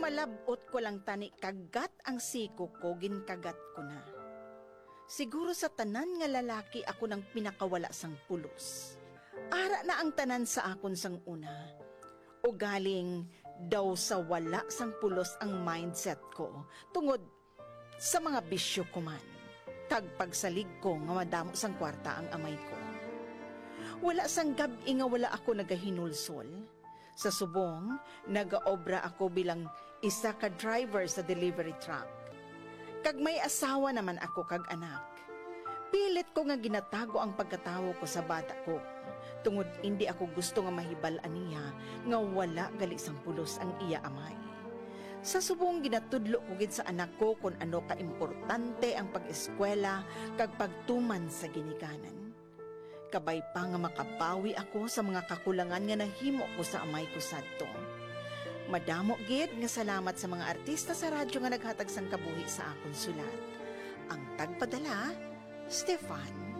Malabot ko lang tani kagat ang siko ko, ginkagat ko na. Siguro sa tanan nga lalaki ako nang pinakawala sang pulos. Ara na ang tanan sa akon sang una. O galing daw sa wala sang pulos ang mindset ko tungod sa mga bisyo ko man. Kag pagsalig ko nga madamo sang kwarta ang amay ko. Wala sang gabi nga wala ako nagahinulsol. Sa subong, nagaobra ako bilang isa ka driver sa delivery truck. Kag may asawa naman ako kag anak. Pilit ko nga ginatago ang pagkatawo ko sa bata ko. Tungod hindi ako gusto nga mahibal-an niya nga wala gali sang pulos ang iya amay. Sa subong ginatudlo ko gid sa anak ko kung ano ka importante ang pag-eskwela kag pagtuman sa ginikanan. Kabay pa nga makabawi ako sa mga kakulangan nga nahimo ko sa amay ko sadto. Madamo gid nga salamat sa mga artista sa radyo nga naghatag sang kabuhi sa akon sulat. Ang tagpadala, Stefan